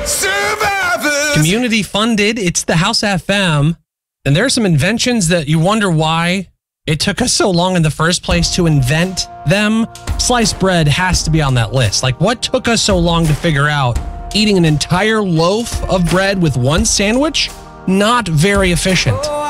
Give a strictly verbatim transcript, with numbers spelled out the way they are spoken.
Survivors. Community funded. It's the House F M. And there are some inventions that you wonder why it took us so long in the first place to invent them. Sliced bread has to be on that list. Like, what took us so long to figure out? Eating an entire loaf of bread with one sandwich? Not very efficient.